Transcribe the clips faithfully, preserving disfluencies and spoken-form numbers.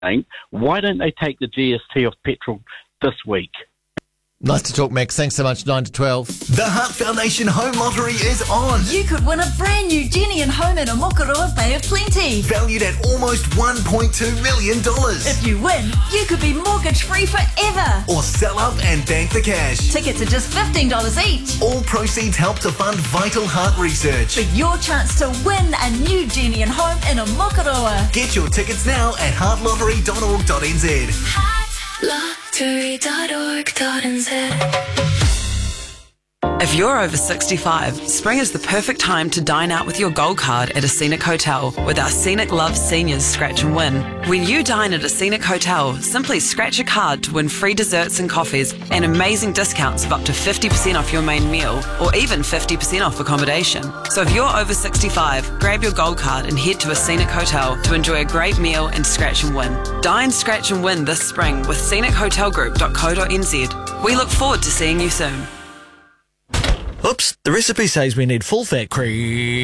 why don't they take the G S T off petrol this week? Nice to talk, Max. Thanks so much. nine to twelve. The Heart Foundation Home Lottery is on. You could win a brand new Jenny and home in a Mokoroa Bay of Plenty. Valued at almost one point two million dollars. If you win, you could be mortgage-free forever. Or sell up and bank the cash. Tickets are just fifteen dollars each. All proceeds help to fund vital heart research. For your chance to win a new Jenny and home in a Mokoroa. Get your tickets now at heart lottery dot org dot n z. heart lottery dot org dot n z. If you're over sixty-five, spring is the perfect time to dine out with your Gold Card at a Scenic Hotel with our Scenic Love Seniors Scratch and Win. When you dine at a Scenic Hotel, simply scratch a card to win free desserts and coffees and amazing discounts of up to fifty percent off your main meal or even fifty percent off accommodation. So if you're over sixty-five, grab your Gold Card and head to a Scenic Hotel to enjoy a great meal and scratch and win. Dine, scratch and win this spring with scenic hotel group dot co dot n z. We look forward to seeing you soon. Oops, the recipe says we need full fat cream.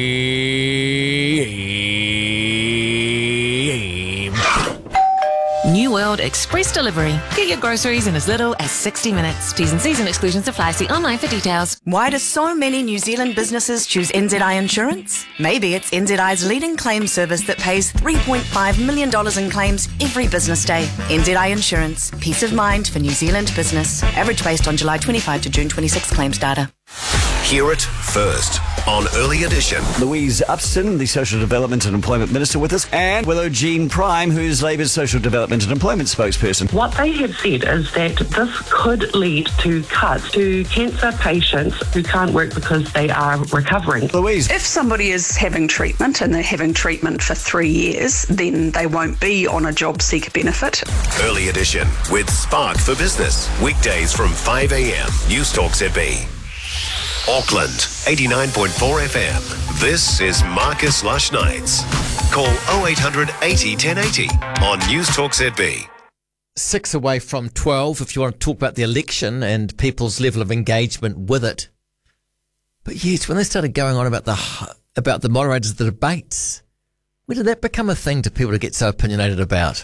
New World Express Delivery. Get your groceries in as little as sixty minutes. T's and C's and exclusions apply. See online for details. Why do so many New Zealand businesses choose N Z I Insurance? Maybe it's N Z I's leading claims service that pays three point five million dollars in claims every business day. N Z I Insurance. Peace of mind for New Zealand business. Average based on July twenty-fifth to June twenty-sixth claims data. Hear it first on Early Edition. Louise Upston, the Social Development and Employment Minister with us, and Willow Jean Prime, who's Labour's Social Development and Employment spokesperson. What they have said is that this could lead to cuts to cancer patients who can't work because they are recovering. Louise. If somebody is having treatment and they're having treatment for three years, then they won't be on a job seeker benefit. Early Edition with Spark for Business. Weekdays from five a.m. News Talk Z B. Auckland, eighty-nine point four F M. This is Marcus Lush Nights. Call oh eight hundred eighty ten eighty on News Talk Z B. Six away from twelve if you want to talk about the election and people's level of engagement with it. But yes, when they started going on about the about the moderators of the debates, when did that become a thing to people to get so opinionated about?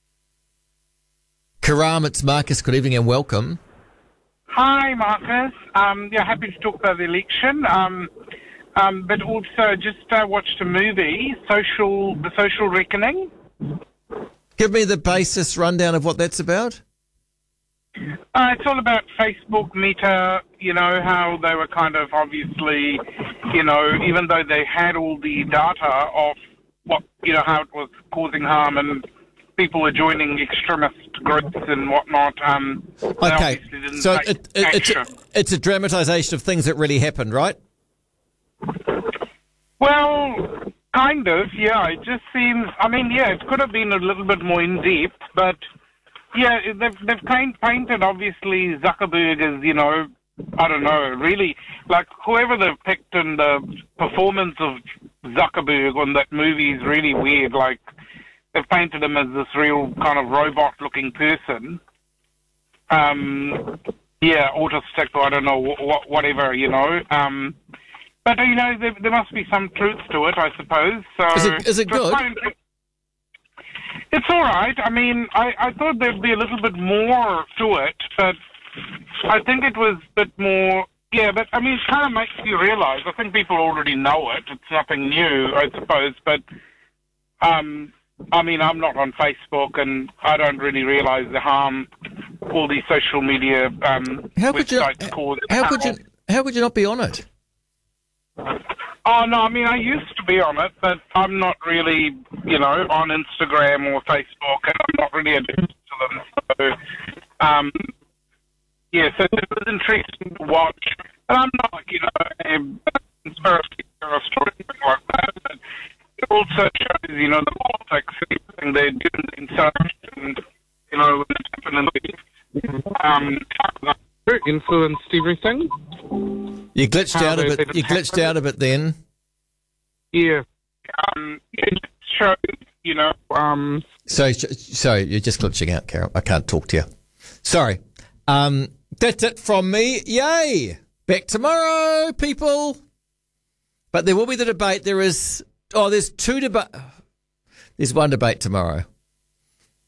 Karam, it's Marcus. Good evening and welcome. Hi, Marcus. Um, yeah, happy to talk about the election. Um, um, but also just uh, watched a movie, Social, The Social Reckoning. Give me the basis rundown of what that's about. Uh, it's all about Facebook, Meta, you know, how they were kind of obviously, you know, even though they had all the data of what, you know, how it was causing harm and people were joining extremist groups and whatnot. Um, okay, so it, it, it's, a, it's a dramatisation of things that really happened, right? Well, kind of, yeah. It just seems, I mean, yeah, it could have been a little bit more in-depth, but, yeah, they've, they've paint, painted, obviously, Zuckerberg as, you know, I don't know, really, like, whoever they've picked and the performance of Zuckerberg on that movie is really weird, like, they've painted him as this real kind of robot-looking person. Um, yeah, autistic or I don't know, wh- whatever, you know. Um, but, you know, there, there must be some truth to it, I suppose. So Is it, is it good? It's all right. I mean, I, I thought there'd be a little bit more to it, but I think it was a bit more... Yeah, but, I mean, it kind of makes you realise. I think people already know it. It's nothing new, I suppose, but... Um, I mean, I'm not on Facebook, and I don't really realise the harm all these social media um, how could websites you, cause. How could you? How could you not be on it? Oh no, I mean, I used to be on it, but I'm not really, you know, on Instagram or Facebook, and I'm not really addicted to them. So, um, yeah, so it was interesting to watch. And I'm not, you know, a conspiracy theorist or anything like that. But it also shows, you know, the politics and everything they're doing inside, and, you know, what's happening in the um, influenced everything. You glitched How out a they- bit. they You glitched out a bit then. Yeah. Um, it shows, you know, um... So, sorry, you're just glitching out, Carol. I can't talk to you. Sorry. Um, that's it from me. Yay! Back tomorrow, people. But there will be the debate. There is... Oh, there's two debate. There's one debate tomorrow.